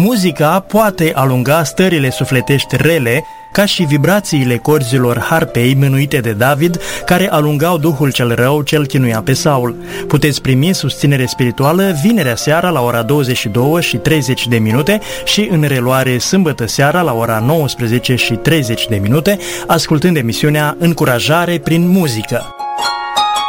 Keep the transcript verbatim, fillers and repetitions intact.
Muzica poate alunga stările sufletești rele, ca și vibrațiile corzilor harpei mânuite de David, care alungau duhul cel rău ce-l chinuia pe Saul. Puteți primi susținere spirituală vinerea seara la ora douăzeci și două și treizeci de minute și în reluare sâmbătă seara la ora nouăsprezece și treizeci de minute, ascultând emisiunea Încurajare prin muzică.